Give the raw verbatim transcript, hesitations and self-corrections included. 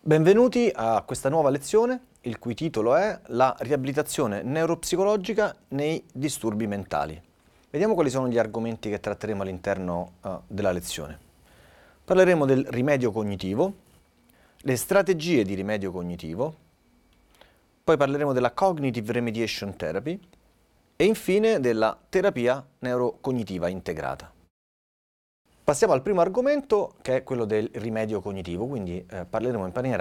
Benvenuti a questa nuova lezione, il cui titolo è La riabilitazione neuropsicologica nei disturbi mentali. Vediamo quali sono gli argomenti che tratteremo all'interno uh, della lezione. Parleremo del rimedio cognitivo, le strategie di rimedio cognitivo, poi parleremo della Cognitive Remediation Therapy e infine della terapia neurocognitiva integrata. Passiamo al primo argomento, che è quello del rimedio cognitivo, quindi eh, parleremo in maniera